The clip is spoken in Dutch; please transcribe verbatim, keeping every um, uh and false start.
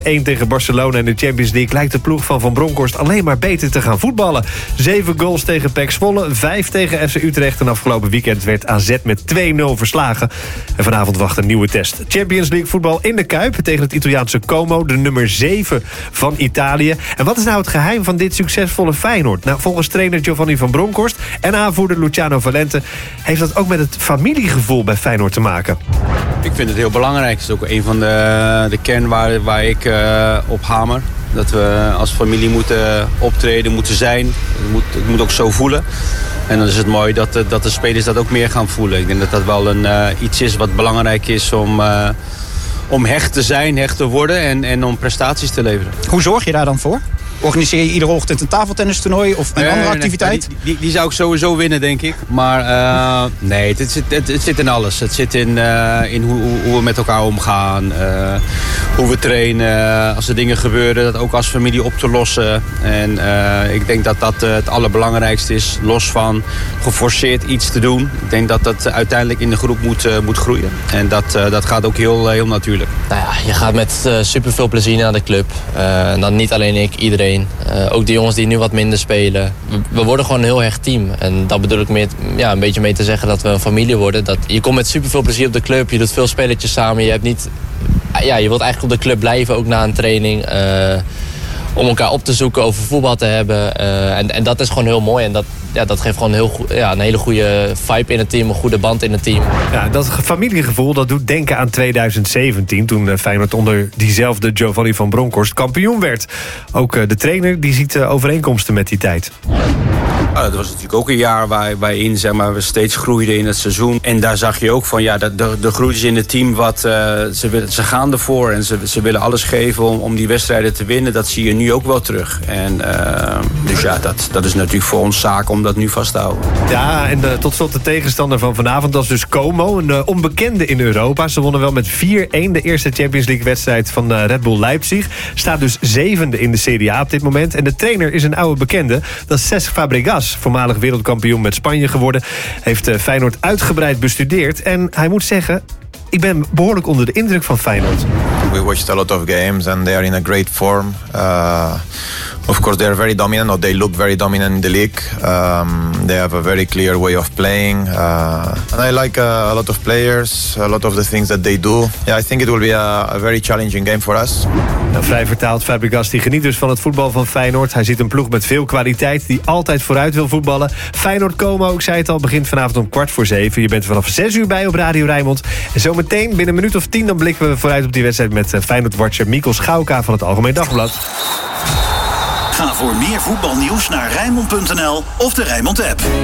één tegen Barcelona in de Champions League lijkt de ploeg van Van Bronckhorst alleen maar beter te gaan voetballen. Zeven goals tegen P E C Zwolle, vijf tegen F C Utrecht. En afgelopen weekend werd A Z met twee nul verslagen. En vanavond wacht een nieuwe test. Champions League voetbal in de Kuip tegen het Italiaanse Como, de nummer zeven van Italië. En wat is nou het geheim van dit succesvolle Feyenoord? Nou, volgens trainer Giovanni Van Bronckhorst en aanvoerder Luciano Valente heeft dat ook met het familiegevoel bij Feyenoord te maken. Ik vind het heel belangrijk. Het is ook een van de, de kern waar, waar ik uh, op hamer. Dat we als familie moeten optreden, moeten zijn. Het moet, het moet ook zo voelen. En dan is het mooi dat, dat de spelers dat ook meer gaan voelen. Ik denk dat dat wel een, uh, iets is wat belangrijk is om, uh, om hecht te zijn, hecht te worden en, en om prestaties te leveren. Hoe zorg je daar dan voor? Organiseer je iedere ochtend een tafeltennistoernooi of een nee, andere activiteit? Nee, die, die, die zou ik sowieso winnen, denk ik. Maar uh, nee, het zit, het, het zit in alles. Het zit in, uh, in hoe, hoe we met elkaar omgaan. Uh, hoe we trainen. Als er dingen gebeuren, dat ook als familie op te lossen. En uh, ik denk dat dat uh, het allerbelangrijkste is. Los van geforceerd iets te doen. Ik denk dat dat uiteindelijk in de groep moet, uh, moet groeien. En dat, uh, dat gaat ook heel, heel natuurlijk. Nou ja, je gaat met uh, superveel plezier naar de club. Uh, en dan niet alleen ik, iedereen. Uh, ook de jongens die nu wat minder spelen. We, we worden gewoon een heel hecht team. En dat bedoel ik meer, ja, een beetje mee te zeggen dat we een familie worden. Dat, je komt met superveel plezier op de club. Je doet veel spelletjes samen. Je, hebt niet, ja, je wilt eigenlijk op de club blijven, ook na een training. Uh, om elkaar op te zoeken, over voetbal te hebben. Uh, en, en dat is gewoon heel mooi. En dat, ja, dat geeft gewoon heel, ja, een hele goede vibe in het team. Een goede band in het team. Ja, dat familiegevoel dat doet denken aan tweeduizend zeventien... toen Feyenoord onder diezelfde Giovanni Van Bronckhorst kampioen werd. Ook uh, de trainer die ziet uh, overeenkomsten met die tijd. Nou, dat was natuurlijk ook een jaar waar, waarin zeg maar, we steeds groeiden in het seizoen. En daar zag je ook van, ja, de, de, de groeien in het team. Wat, uh, ze, ze gaan ervoor en ze, ze willen alles geven om, om die wedstrijden te winnen. Dat zie je nu ook wel terug. En, uh, dus ja, dat, dat is natuurlijk voor ons zaak om dat nu vast te houden. Ja, en uh, tot slot de tegenstander van vanavond. Dat is dus Como, een uh, onbekende in Europa. Ze wonnen wel met vier één de eerste Champions League wedstrijd van uh, Red Bull Leipzig. Staat dus zevende in de Serie A op dit moment. En de trainer is een oude bekende. Dat is Cesc Fabregas. Voormalig wereldkampioen met Spanje geworden. Heeft uh, Feyenoord uitgebreid bestudeerd. En hij moet zeggen, ik ben behoorlijk onder de indruk van Feyenoord. We watched a lot of games and they are in a great form. Uh, of course they are very dominant, or they look very dominant in the league. Um, they have a very clear way of playing. Uh, and I like uh, a lot of players, a lot of the things that they do. Yeah, I think it will be a, a very challenging game for us. Nou, vrij vertaald, Fabregas die geniet dus van het voetbal van Feyenoord. Hij ziet een ploeg met veel kwaliteit die altijd vooruit wil voetballen. Feyenoord Como, ik zei het al, begint vanavond om kwart voor zeven. Je bent vanaf zes uur bij op Radio Rijnmond. En zometeen, binnen een minuut of tien, dan blikken we vooruit op die wedstrijd met Feyenoord-watcher Mikkel Schauka van het Algemeen Dagblad. Ga voor meer voetbalnieuws naar Rijnmond punt n l of de Rijnmond app.